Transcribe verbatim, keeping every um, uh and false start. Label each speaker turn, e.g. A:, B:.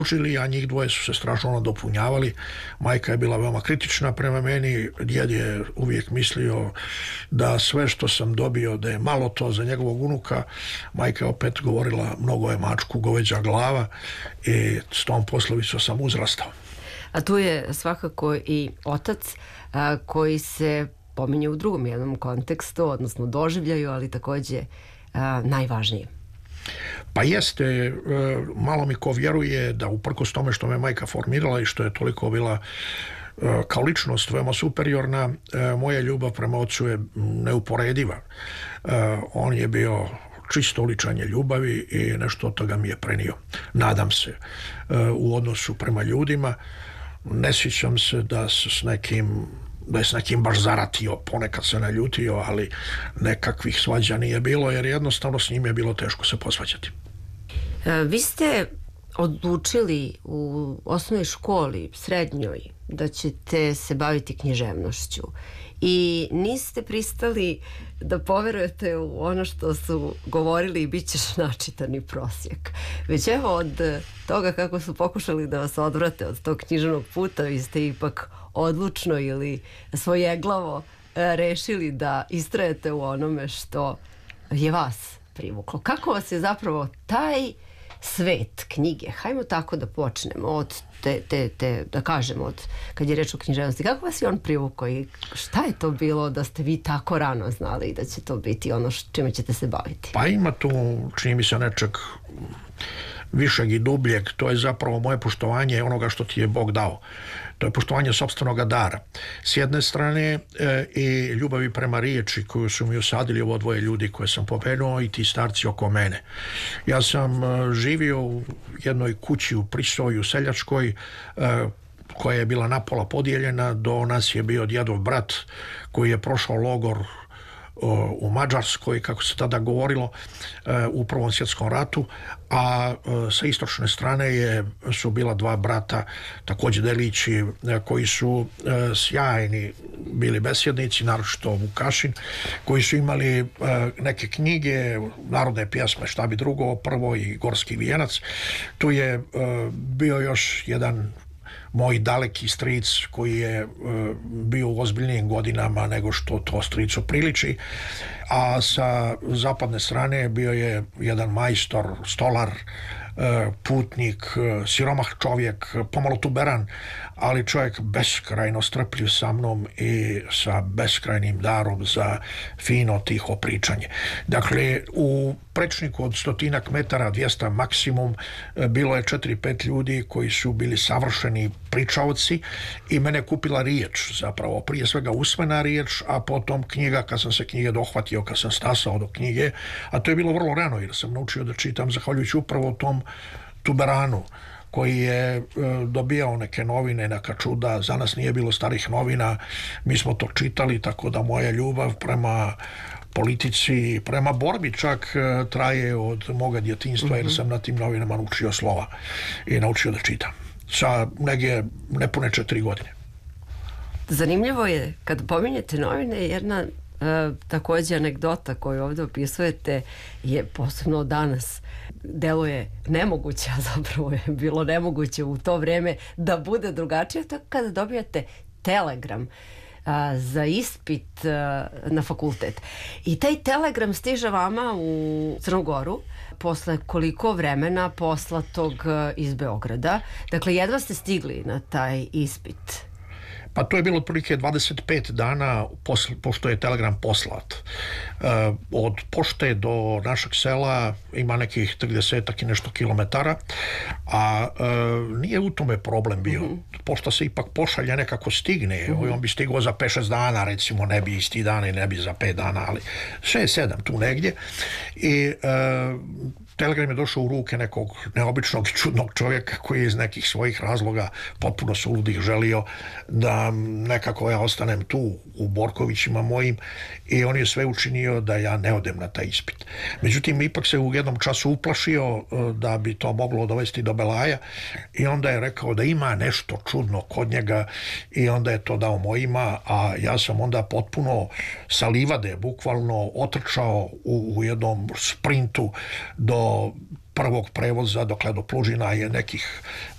A: učili, a njih dvoje su se strašno nadopunjavali. Majka je bila veoma kritična prema meni, djed je uvijek mislio da sve što sam dobio da je malo to za njegovog unuka. Majka je opet govorila mnogo je mačku goveđa glava i s tom poslovicom sam uzrastao.
B: A tu je svakako i otac a, koji se pominje u drugom jednom kontekstu, odnosno doživljaju, ali također a, najvažnije.
A: Pa jeste, malo mi ko vjeruje da uprkos tome što me majka formirala i što je toliko bila kao ličnost veoma superiorna, moja ljubav prema ocu je neuporediva. On je bio čisto uličanje ljubavi i nešto od toga mi je prenio. Nadam se, u odnosu prema ljudima. Ne sjećam se da s nekim da je s nekim baš zaratio, ponekad se naljutio, ali nekakvih svađa nije bilo, jer jednostavno s njim je bilo teško se posvađati.
B: Vi ste odlučili u osnovnoj školi, srednjoj, da ćete se baviti književnošću i niste pristali da poverujete u ono što su govorili i bit ćeš načitani prosjek. Već evo od toga kako su pokušali da vas odvrate od tog književnog puta, vi ste ipak odlučno ili svojeglavo rešili da istrajete u onome što je vas privuklo. Kako vas je zapravo taj svet knjige, hajmo tako da počnemo od te, te, te, da kažemo od, kad je reč o književnosti, kako vas je on privukao i šta je to bilo da ste vi tako rano znali da će to biti ono čime ćete se baviti?
A: Pa ima tu, čini mi se, nečeg višeg i dubljeg. To je zapravo moje poštovanje onoga što ti je Bog dao. To je poštovanje sopstvenoga dara. S jedne strane e, i ljubavi prema riječi koju su mi usadili ovo dvoje ljudi koje sam pomenuo i ti starci oko mene. Ja sam e, živio u jednoj kući u Prisoju seljačkoj e, koja je bila napola podijeljena. Do nas je bio djedov brat koji je prošao logor u Mađarskoj, kako se tada govorilo, u Prvom svjetskom ratu, a sa istočne strane je, su bila dva brata, također Delići, koji su sjajni bili besjednici, naročito Vukašin, koji su imali neke knjige, narodne pjesme, šta bi drugo, prvo i Gorski vijenac. Tu je bio još jedan moj daleki stric koji je bio u ozbiljnijim godinama nego što to stricu priliči, a sa zapadne strane bio je jedan majstor, stolar, putnik, siromah čovjek, pomalo tuberan, ali čovjek beskrajno strpljiv sa mnom i sa beskrajnim darom za fino tiho pričanje. Dakle, u prečniku od stotinak metara, dvjesto maksimum, bilo je četiri pet ljudi koji su bili savršeni pričaoci i mene kupila riječ, zapravo prije svega usmena riječ, a potom knjiga, kad sam se knjige dohvatio, kad sam stasao do knjige, a to je bilo vrlo rano jer sam naučio da čitam zahvaljujući upravo tom tuberanu koji je e, dobijao neke novine, neka čuda. Za nas nije bilo starih novina, mi smo to čitali, tako da moja ljubav prema politici, prema borbi čak e, traje od moga djetinjstva, mm-hmm. jer sam na tim novinama naučio slova i naučio da čitam. Sa negdje nepune četiri godine.
B: Zanimljivo je kad pominjete novine, jedna E, također anegdota koju ovdje opisujete je posebno danas deluje nemoguće, a zapravo je bilo nemoguće u to vrijeme da bude drugačije, to kada dobijate telegram a, za ispit a, na fakultet. I taj telegram stiže vama u Crnu Goru posle koliko vremena poslatog iz Beograda. Dakle, jedva ste stigli na taj ispit.
A: Pa to je bilo otprilike dvadeset pet dana posle, pošto je telegram poslat. E, od pošte do našeg sela ima nekih trideset i nešto kilometara, a e, nije u tome problem bio. Mm-hmm. Pošta se ipak pošalje, nekako stigne. Mm-hmm. On bi stigao za pet šest dana, recimo, ne bi isti dan i ne bi za pet dana, ali šest sedam tu negdje. I e, telegram je došao u ruke nekog neobičnog i čudnog čovjeka koji je iz nekih svojih razloga potpuno suludih želio da nekako ja ostanem tu u Borkovićima mojim i on je sve učinio da ja ne odem na taj ispit. Međutim, ipak se u jednom času uplašio da bi to moglo dovesti do belaja i onda je rekao da ima nešto čudno kod njega i onda je to dao mojima, a ja sam onda potpuno sa livade bukvalno otrčao u, u jednom sprintu do prvog prevoza, dokle do Plužina je nekih